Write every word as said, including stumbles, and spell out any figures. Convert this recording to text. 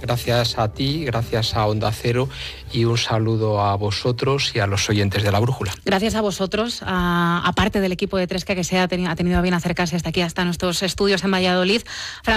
Gracias a ti, gracias a Onda Cero y un saludo a vosotros y a los oyentes de La Brújula. Gracias a vosotros, a, a parte del equipo de Tresca que se ha tenido, ha tenido bien acercarse hasta aquí, hasta nuestros estudios en Valladolid.